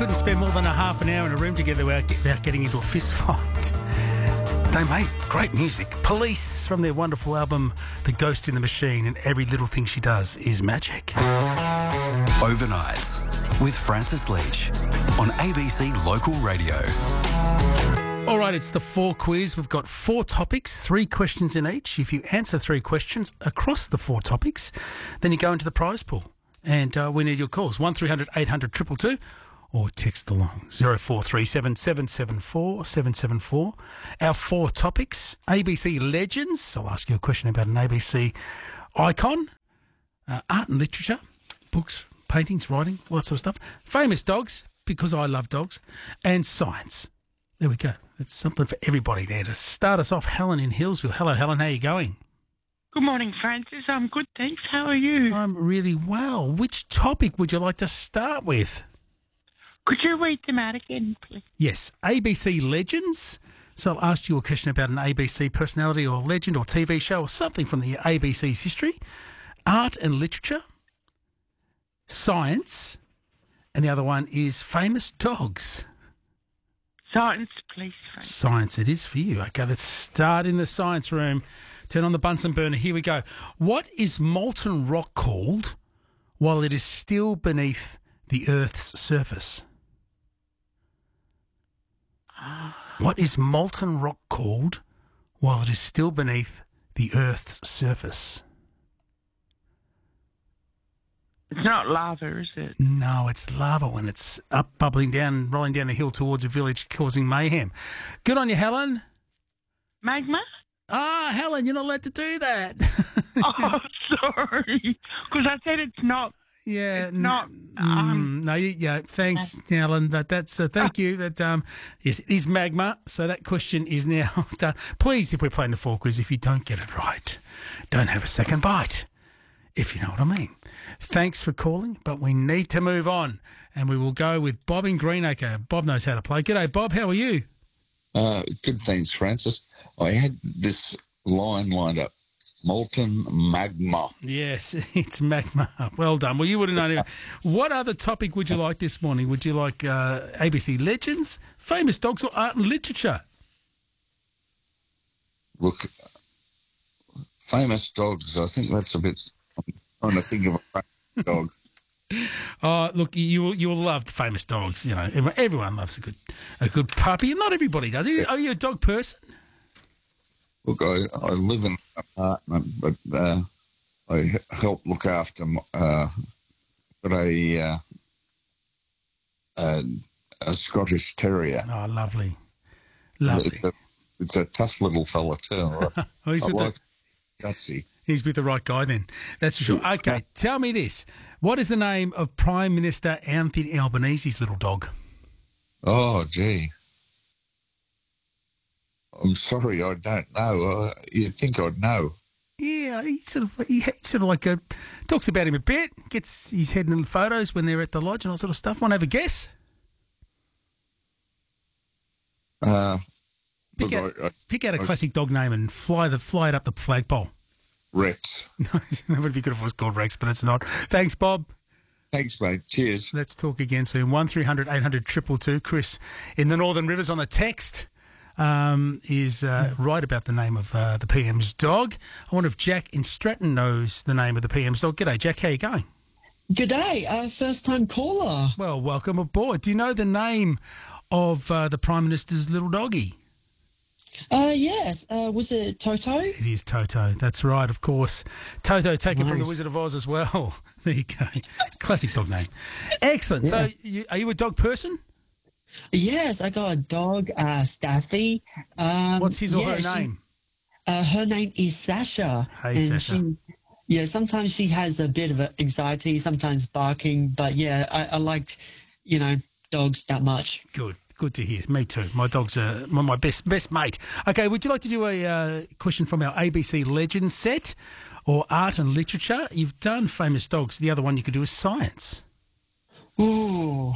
couldn't spend more than a half an hour in a room together without getting into a fist fight. They make great music. Police from their wonderful album The Ghost in the Machine, and every little thing she does is magic. Overnights with Francis Leach on ABC Local Radio. All right, it's the 4 quiz. We've got 4 topics, 3 questions in each. If you answer 3 questions across the 4 topics, then you go into the prize pool. And we need your calls, 1300 800 222, or text along, 0437 774 774. Our 4 topics, ABC legends. I'll ask you a question about an ABC icon, art and literature, books, paintings, writing, all that sort of stuff. Famous dogs, because I love dogs, and science. There we go. It's something for everybody there. To start us off, Helen in Hillsville. Hello, Helen. How are you going? Good morning, Francis. I'm good, thanks. How are you? I'm really well. Which topic would you like to start with? Could you read them out again, please? Yes, ABC legends. So I'll ask you a question about an ABC personality or legend or TV show or something from the ABC's history. Art and literature. Science. And the other one is famous dogs. Science, please, Francis. Science it is for you. Okay, let's start in the science room. Turn on the Bunsen burner. Here we go. What is molten rock called while it is still beneath the Earth's surface? What is molten rock called while it is still beneath the Earth's surface? It's not lava, is it? No, it's lava when it's up, bubbling down, rolling down the hill towards a village, causing mayhem. Good on you, Helen. Magma? Ah, Helen, you're not allowed to do that. Oh, sorry. Because I said it's not. Yeah, it's not. No, yeah. Thanks, Helen. That's thank you. That yes, it is magma. So that question is now done. Please, if we're playing the 4 quiz, if you don't get it right, don't have a second bite. If you know what I mean. Thanks for calling, but we need to move on, and we will go with Bob in Greenacre. Bob knows how to play. G'day, Bob. How are you? Good, thanks, Francis. I had this line lined up. Molten magma. Yes, it's magma. Well done. Well, you would have known it. What other topic would you like this morning? Would you like ABC legends, famous dogs, or art and literature? Look, famous dogs, I think that's a bit... I'm trying to think of a famous dog. Oh, look, you'll love famous dogs. You know, everyone loves a good puppy, and not everybody does. Are you a dog person? Look, I live in an apartment, but I help look after a Scottish Terrier. Oh, lovely. Lovely. It's a tough little fella too. Gutsy. He's with the right guy then, that's for sure. Okay, tell me this. What is the name of Prime Minister Anthony Albanese's little dog? Oh, gee. I'm sorry, I don't know. You'd think I'd know. Yeah, he sort of like talks about him a bit, gets his head in the photos when they're at the lodge and all that sort of stuff. Want to have a guess? Pick out a classic dog name and fly it up the flagpole. Rex. That would be good if it was called Rex, but it's not. Thanks, Bob. Thanks, mate. Cheers. Let's talk again soon. 1300 800 222. Chris in the Northern Rivers on the text is right about the name of the PM's dog. I wonder if Jack in Stratton knows the name of the PM's dog. G'day, Jack. How you going? G'day. First-time caller. Well, welcome aboard. Do you know the name of the Prime Minister's little doggy? Yes. Was it Toto? It is Toto. That's right, of course. Toto, taken from the Wizard of Oz as well. There you go. Classic dog name. Excellent. Yeah. So, are you a dog person? Yes, I got a dog, Staffy. What's his or her name? Her name is Sasha. Hey, Sasha. Sometimes she has a bit of anxiety, sometimes barking, but I liked, dogs that much. Good to hear. Me too. My dog's my best mate. Okay, would you like to do a question from our ABC Legends set or art and literature? You've done famous dogs. The other one you could do is science. Ooh.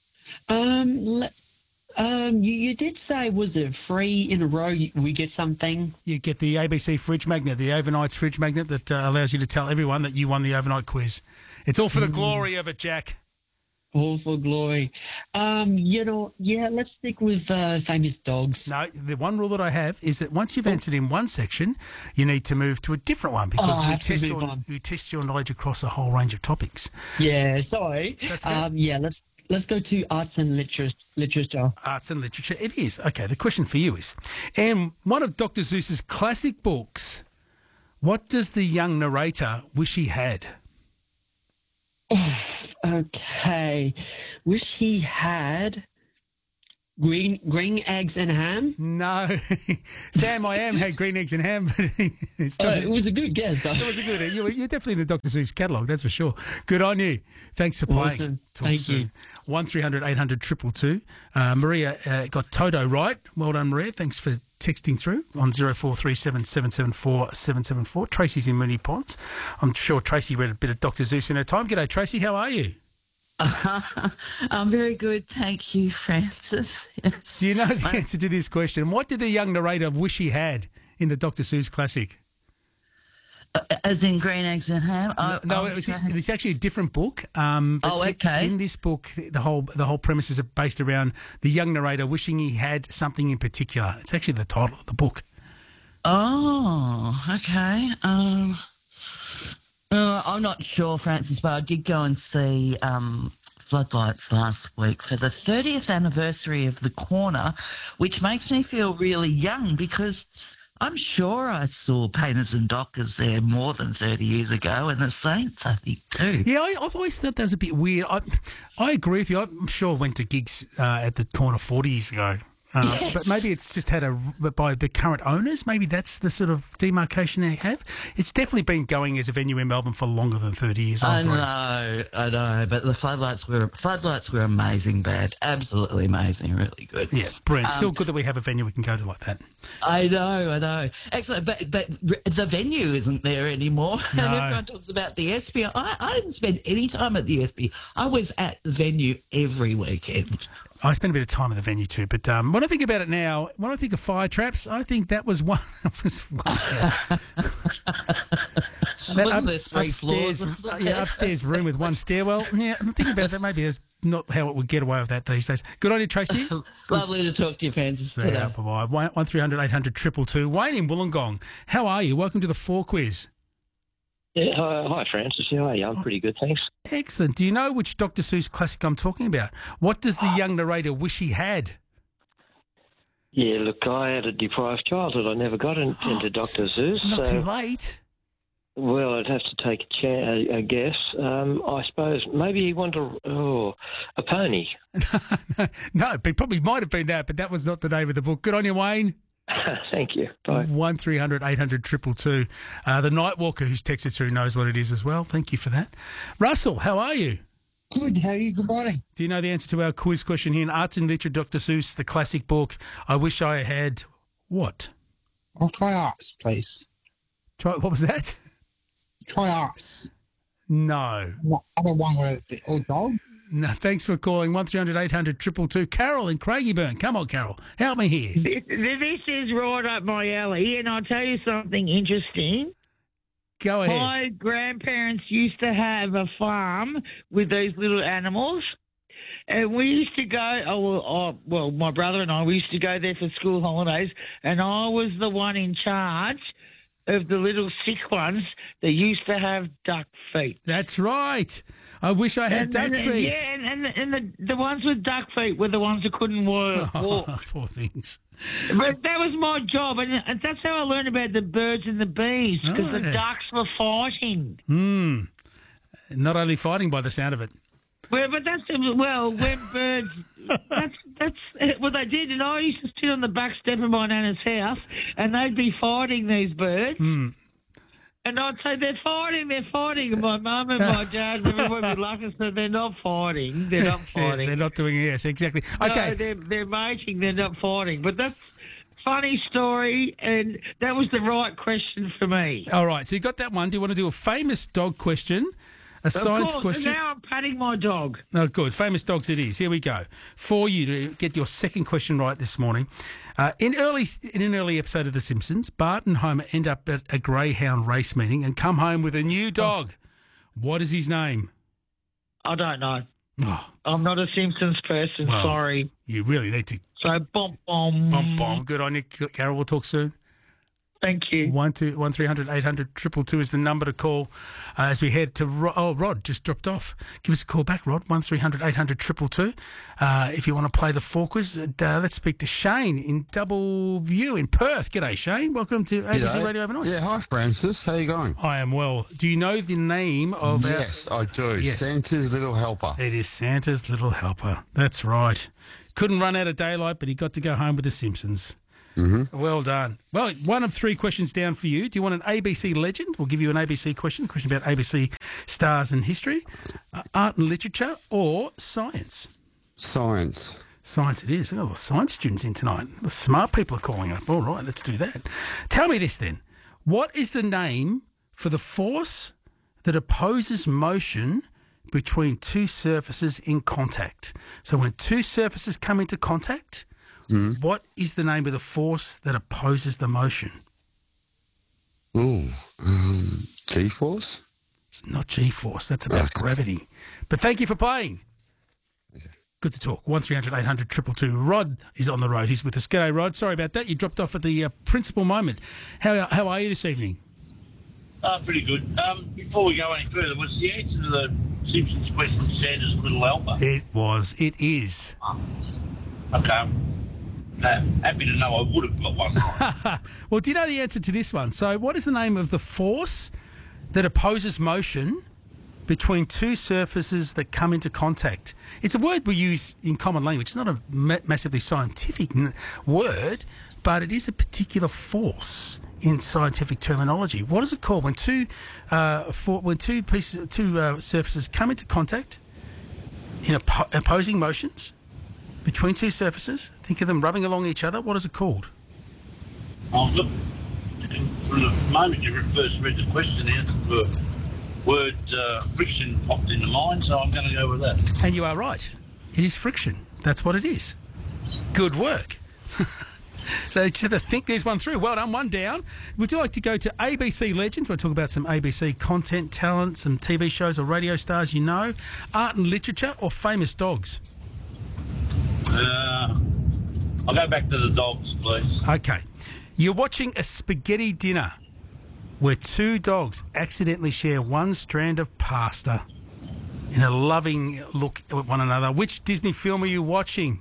You did say, was it 3 in a row we get something? You get the ABC fridge magnet, the overnight fridge magnet that allows you to tell everyone that you won the overnight quiz. It's all for the glory of it, Jack. All for glory. Let's stick with famous dogs. No, the one rule that I have is that once you've answered in one section, you need to move to a different one because we test your knowledge across a whole range of topics. Yeah, sorry. That's good. Let's go to arts and literature. Arts and literature, it is. Okay, the question for you is, in one of Dr. Seuss's classic books, what does the young narrator wish he had? Okay. Wish he had green eggs and ham? No. Sam I Am had green eggs and ham, but it was a good guess, though. It was a good. You're definitely in the Dr. Seuss catalogue, that's for sure. Good on you. Thanks for playing. Awesome. Thank you. 1300 800 222. Maria got Toto right. Well done, Maria. Thanks for texting through on 0437 774 774. Tracy's in Moonee Ponds. I'm sure Tracy read a bit of Dr. Seuss in her time. G'day, Tracy. How are you? I'm very good, thank you, Francis. Yes. Do you know the answer to this question? What did the young narrator wish he had in the Dr. Seuss classic? As in green eggs and ham? It's actually a different book. Okay. In this book, the whole premise is based around the young narrator wishing he had something in particular. It's actually the title of the book. Oh, okay. I'm not sure, Francis, but I did go and see Floodlights last week for the 30th anniversary of The Corner, which makes me feel really young because I'm sure I saw Painters and Dockers there more than 30 years ago, and the Saints, I think, too. Yeah, I've always thought that was a bit weird. I agree with you. I'm sure I went to gigs at The Corner 40 years ago. But maybe it's just had by the current owners. Maybe that's the sort of demarcation they have. It's definitely been going as a venue in Melbourne for longer than 30 years. I know. But the Floodlights were amazing band. Absolutely amazing. Really good. Yeah, brilliant. Still good that we have a venue we can go to like that. I know. Excellent. But the venue isn't there anymore. No. And everyone talks about the Espy. I didn't spend any time at the Espy. I was at the venue every weekend. I spent a bit of time at the venue too, but when I think about it now, when I think of Fire Traps, I think that was one. There's three floors. Upstairs room with one stairwell. Yeah, I'm thinking about that. Maybe that's not how it would get away with that these days. Good on you, Tracy. Lovely to talk to you, Francis. Yeah, bye-bye. 1300 800 222. Wayne in Wollongong. How are you? Welcome to the 4 quiz. Yeah, hi, Francis. How are you? I'm pretty good, thanks. Excellent. Do you know which Dr. Seuss classic I'm talking about? What does the young narrator wish he had? Yeah, look, I had a deprived childhood. I never got into Dr. Seuss. Not too late. Well, I'd have to take a guess. I suppose maybe he wanted a pony. No, it probably might have been that, but that was not the name of the book. Good on you, Wayne. Thank you. Bye. 1300 800 222. The Nightwalker who's texted through knows what it is as well. Thank you for that. Russell, how are you? Good. How are you? Good morning. Do you know the answer to our quiz question here in Arts and Literature, Dr. Seuss, the classic book? I wish I had what? I'll try arts, please. What was that? Try arts. No. Other one with a old dog? No, thanks for calling 1300 800 222. Carol in Craigieburn. Come on, Carol. Help me here. This is right up my alley, and I'll tell you something interesting. Go ahead. My grandparents used to have a farm with these little animals, and we used to go, my brother and I, we used to go there for school holidays, and I was the one in charge of the little sick ones that used to have duck feet. That's right. I wish I had duck feet. Yeah, and the ones with duck feet were the ones that couldn't walk. Poor things. But that was my job, and that's how I learned about the birds and the bees, because the ducks were fighting. Not only fighting by the sound of it. Well, but when birds, that's what they did. And I used to sit on the back step of my nana's house, and they'd be fighting these birds. And I'd say, they're fighting. And my mum and my dad and everyone would laugh and say, they're not fighting. They're not fighting. They're not doing it. Yes, exactly. Okay. No, they're mating. They're not fighting. But that's a funny story, and that was the right question for me. All right. So you got that one. Do you want to do a famous dog question? A science question. Now I'm patting my dog. Oh, good. Famous dogs it is. Here we go. For you to get your second question right this morning. In an early episode of The Simpsons, Bart and Homer end up at a greyhound race meeting and come home with a new dog. What is his name? I don't know. Oh, I'm not a Simpsons person, well, sorry. you really need to. So, bomb. Good on you, Carol. We'll talk soon. Thank you. 1300 800 222 is the number to call as we head to Rod just dropped off. Give us a call back, Rod. 1300 800 222 if you want to play the 4 quiz. Let's speak to Shane in Double View in Perth. G'day, Shane. Welcome to ABC Radio Overnight. Yeah, hi, Francis. How you going? I am well. Do you know the name of Yes, I do. Yes. Santa's Little Helper. It is Santa's Little Helper. That's right. Couldn't run out of daylight, but he got to go home with the Simpsons. Mm-hmm. Well done. Well, 1 of 3 questions down for you. Do you want an ABC legend? We'll give you an ABC question about ABC stars and history, art and literature, or science? Science. Science it is. We've got a lot of science students in tonight. The smart people are calling up. All right, let's do that. Tell me this then. What is the name for the force that opposes motion between 2 surfaces in contact? So when 2 surfaces come into contact, what is the name of the force that opposes the motion? G-force? It's not G-force. That's about gravity. But thank you for playing. Yeah. Good to talk. 1300 800 222. Rod is on the road. He's with us. G'day, Rod. Sorry about that. You dropped off at the principal moment. How are you this evening? Pretty good. Before we go any further, was the answer to the Simpsons question Santa's Little Helper? It was. It is. Okay. Happy to know I would have got one right. Well, do you know the answer to this one? So what is the name of the force that opposes motion between 2 surfaces that come into contact? It's a word we use in common language. It's not a massively scientific word, but it is a particular force in scientific terminology. What is it called when two surfaces come into contact in opposing motions between 2 surfaces? Think of them rubbing along each other. What is it called? Oh, look, from the moment you first read the question, the answer for word friction popped into mind, so I'm going to go with that. And you are right. It is friction. That's what it is. Good work. So you just have to think there's one through. Well done, one down. Would you like to go to ABC Legends? We'll talk about some ABC content, talent, some TV shows or radio stars you know, art and literature, or famous dogs? I'll go back to the dogs, please. Okay. You're watching a spaghetti dinner where 2 dogs accidentally share 1 strand of pasta in a loving look at one another. Which Disney film are you watching?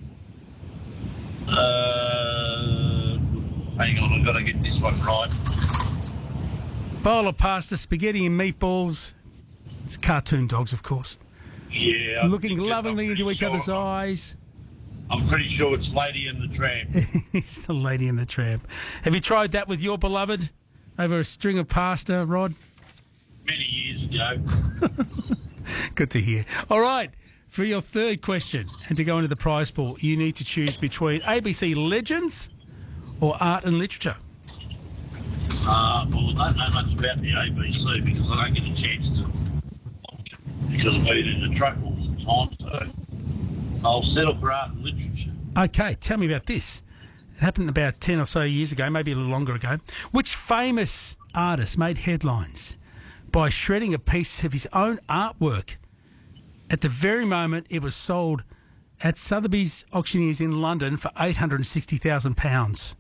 Hang on, I've got to get this one right. Bowl of pasta, spaghetti and meatballs. It's cartoon dogs, of course. Yeah. Looking lovingly into each other's eyes. I'm pretty sure it's Lady and the Tramp. It's the Lady and the Tramp. Have you tried that with your beloved over a string of pasta, Rod? Many years ago. Good to hear. All right. For your 3rd question, and to go into the prize pool, you need to choose between ABC Legends or art and literature. Well, I don't know much about the ABC because I don't get a chance to watch it because I've been in the truck all the time, so I'll settle for art and literature. Okay, tell me about this. It happened about 10 or so years ago, maybe a little longer ago. Which famous artist made headlines by shredding a piece of his own artwork at the very moment it was sold at Sotheby's Auctioneers in London for £860,000?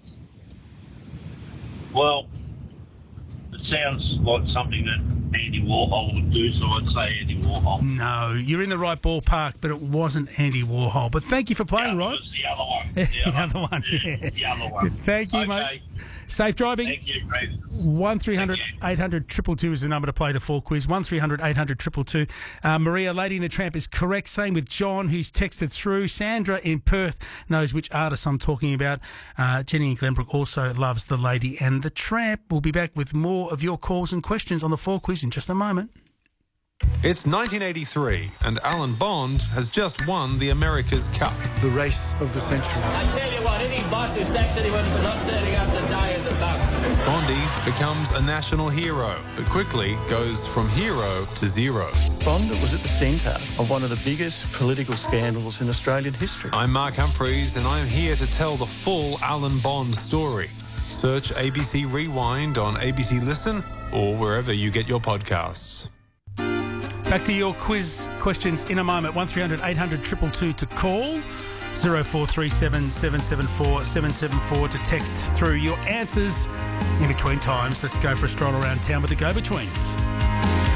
Well, it sounds like something that Andy Warhol would do, so I'd say Andy Warhol. No, you're in the right ballpark, but it wasn't Andy Warhol. But thank you for playing, Rod. It was the other one. The other one. Yeah, the other one. Thank you, mate. Safe driving. Thank you, Francis. 1300 800 222 is the number to play the 4 quiz. 1300 800 222. Maria, Lady and the Tramp is correct. Same with John, who's texted through. Sandra in Perth knows which artist I'm talking about. Jenny in Glenbrook also loves the Lady and the Tramp. We'll be back with more of your calls and questions on the 4 quiz in just a moment. It's 1983, and Alan Bond has just won the America's Cup. The race of the century. I tell you what, any boss who sacks anyone for not turning up to die is a bug. Bondy becomes a national hero, but quickly goes from hero to zero. Bond was at the centre of one of the biggest political scandals in Australian history. I'm Mark Humphreys, and I'm here to tell the full Alan Bond story. Search ABC Rewind on ABC Listen or wherever you get your podcasts. Back to your quiz questions in a moment. 1300 800 222 to call. 0437 774 774 to text through your answers in between times. Let's go for a stroll around town with the Go-Betweens.